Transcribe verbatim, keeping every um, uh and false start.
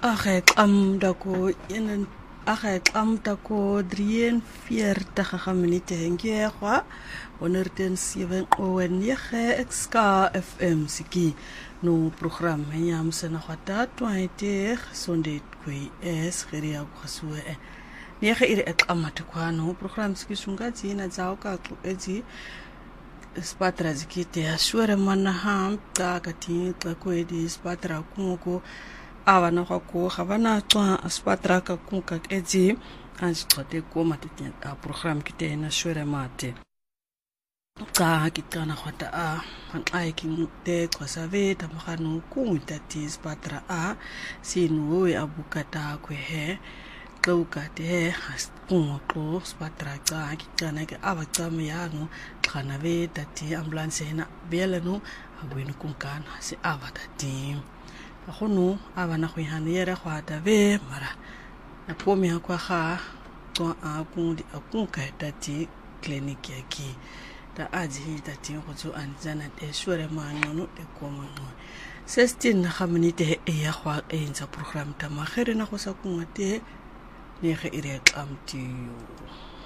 Ag am dako in ag am dako drieënveertig minute hengje kwa honderd sewe en nege X K F M siki no program yam se na khata twenty Sunday kwi es geria khasue nege ire ek amate kwa no program siki sunga dzina dzao ka ezi spatra zikite asure mana ham ta kati ta kwedi spatra kungo ava na go ga bana tswa spatra ka kunka ezi ans tsote ko matete a program kite na sure mate ta kitana khata a ai king te khosave ta magano ku tati spatra a sinu we abukata kwe he tloka te has kungo ko spatra ka kitana ke ava tsama yango khana ve tati ambulance na beleno abwini kunkana se ava tati khono abana go hanera go atabe mara na pomi akwa ga to a kundi akunka tati clinic yaki ta aji tati go tso anzana te sure manono e komono sixteen na minute e ya go e ntsa program ta magere na go sa kungate ne ge ire tlamtiyo